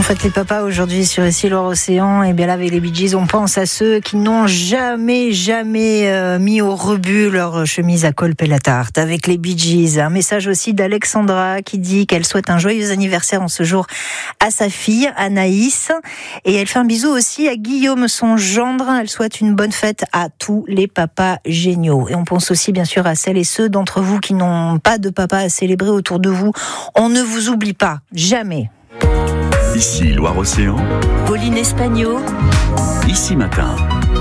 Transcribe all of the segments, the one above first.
fête les papas aujourd'hui sur Ici Loire-Océan. Et bien là, avec les Bee Gees, on pense à ceux qui n'ont jamais mis au rebut leur chemise à col pélatarte. Avec les Bee Gees, un message aussi d'Alexandra qui dit qu'elle souhaite un joyeux anniversaire en ce jour à sa fille Anaïs. Et elle fait un bisou aussi à Guillaume, son gendre. Elle souhaite une bonne fête à tous les papas géniaux. Et on pense aussi bien sûr à celles et ceux d'entre vous qui n'ont pas de papa à célébrer autour de vous. On ne vous oublie pas, jamais. Ici Loire-Océan, Pauline Espagno, Ici Matin.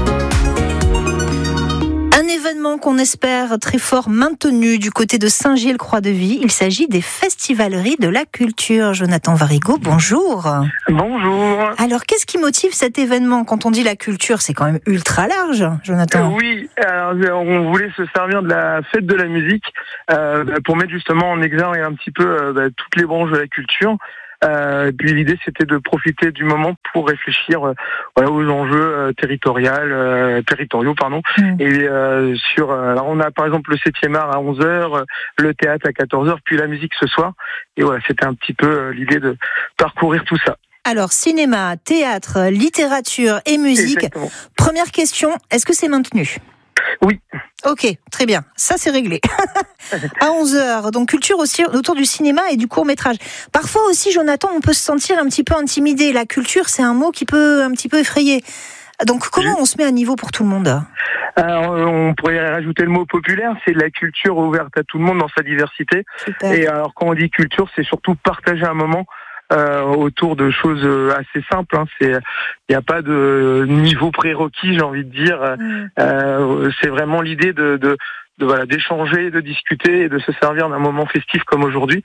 Un événement qu'on espère très fort maintenu du côté de Saint-Gilles-Croix-de-Vie. Il s'agit des Festivaleries de la Culture. Jonathan Varigot, bonjour. Bonjour. Alors, qu'est-ce qui motive cet événement? Quand on dit la culture, c'est quand même ultra large, Jonathan. Oui, alors, on voulait se servir de la fête de la musique pour mettre justement en exergue un petit peu toutes les branches de la culture. Puis l'idée c'était de profiter du moment pour réfléchir aux enjeux territoriaux. Et alors on a par exemple le 7e art à 11h, le théâtre à 14h, puis la musique ce soir. Et voilà, c'était un petit peu l'idée de parcourir tout ça. Alors, cinéma, théâtre, littérature et musique. Exactement. Première question, est-ce que c'est maintenu? Oui. Ok, très bien. Ça, c'est réglé. À 11h, donc culture aussi autour du cinéma et du court-métrage. Parfois aussi, Jonathan, on peut se sentir un petit peu intimidé. La culture, c'est un mot qui peut un petit peu effrayer. Donc, comment on se met à niveau pour tout le monde? Alors, on pourrait rajouter le mot populaire, c'est de la culture ouverte à tout le monde dans sa diversité. Super. Et alors, quand on dit culture, c'est surtout partager un moment autour de choses assez simples. Il n'y a pas de niveau prérequis, j'ai envie de dire. C'est vraiment l'idée d'échanger, de discuter et de se servir d'un moment festif comme aujourd'hui,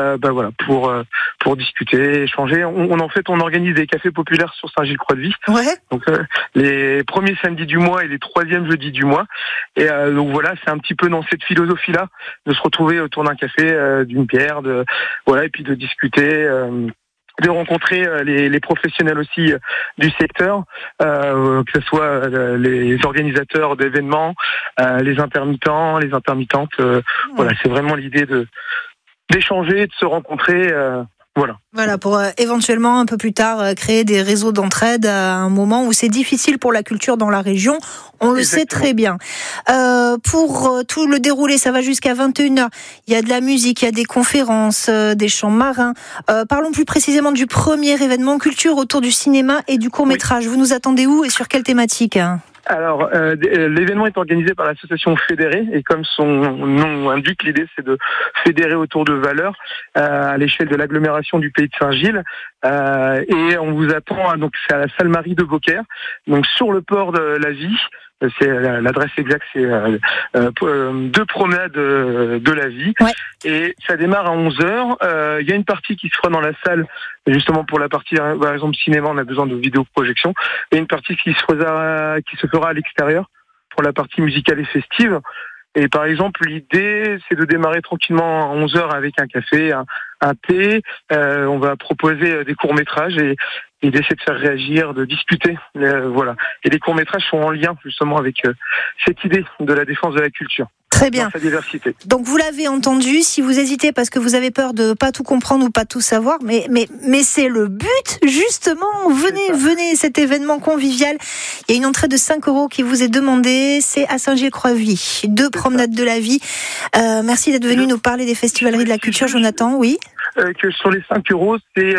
pour discuter, échanger. On organise des cafés populaires sur Saint-Gilles-Croix-de-Vie. Ouais. Donc les premiers samedis du mois et les troisièmes jeudis du mois. Et donc voilà, c'est un petit peu dans cette philosophie-là de se retrouver autour d'un café, d'une bière, et puis de discuter. De rencontrer les professionnels aussi du secteur, que ce soit les organisateurs d'événements, les intermittents, les intermittentes. Voilà, c'est vraiment l'idée d'échanger, de se rencontrer. Voilà, pour éventuellement un peu plus tard créer des réseaux d'entraide à un moment où c'est difficile pour la culture dans la région. On le sait très bien. Pour tout le déroulé, ça va jusqu'à 21h. Il y a de la musique, il y a des conférences, des chants marins. Parlons plus précisément du premier événement culture autour du cinéma et du court-métrage. Oui. Vous nous attendez où et sur quelle thématique? Alors, l'événement est organisé par l'association Fédérée et comme son nom indique, l'idée c'est de fédérer autour de valeurs à l'échelle de l'agglomération du pays de Saint-Gilles. Et on vous attend, donc c'est à la salle Marie de Beaucaire, donc sur le port de la Vie. C'est l'adresse exacte, c'est 2 promenades de la Vie. Ouais. Et ça démarre à 11h. Il y a une partie qui se fera dans la salle, justement pour la partie, par exemple cinéma, on a besoin de vidéoprojection. Et une partie qui se fera à l'extérieur pour la partie musicale et festive. Et par exemple, l'idée, c'est de démarrer tranquillement à 11h avec un café, un thé. On va proposer des courts-métrages et d'essayer de faire réagir, de discuter. Voilà. Et les courts-métrages sont en lien justement avec cette idée de la défense de la culture. Très bien. Dans sa diversité. Donc vous l'avez entendu, si vous hésitez parce que vous avez peur de pas tout comprendre ou pas tout savoir, mais c'est le but justement. Venez cet événement convivial. Il y a une entrée de 5 € qui vous est demandée. C'est à Saint-Gilles-Croix-de-Vie, 2 promenades de la Vie. Merci d'être venu nous parler des festivaleries de la culture, Jonathan. Oui. Que sur les 5 €, c'est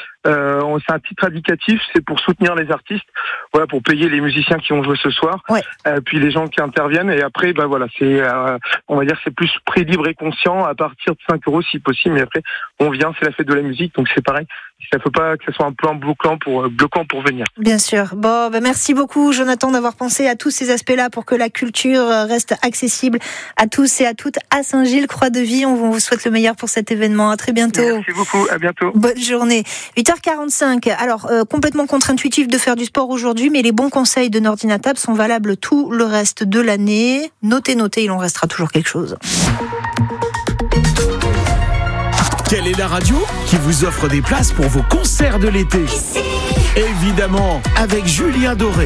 un titre indicatif, c'est pour soutenir les artistes, voilà, pour payer les musiciens qui ont joué ce soir, ouais. Puis les gens qui interviennent, et après, c'est, on va dire, c'est plus prix libre et conscient à partir de 5 € si possible, mais après, on vient, c'est la fête de la musique, donc c'est pareil. Ça ne faut pas que ce soit un plan bloquant pour venir. Bien sûr. Bon, merci beaucoup, Jonathan, d'avoir pensé à tous ces aspects-là pour que la culture reste accessible à tous et à toutes à Saint-Gilles-Croix-de-Vie. On vous souhaite le meilleur pour cet événement. À très bientôt. Merci beaucoup. À bientôt. Bonne journée. 8h45. Alors, complètement contre-intuitif de faire du sport aujourd'hui, mais les bons conseils de Nordinatab sont valables tout le reste de l'année. Notez, il en restera toujours quelque chose. Quelle est la radio qui vous offre des places pour vos concerts de l'été? Évidemment, avec Julien Doré.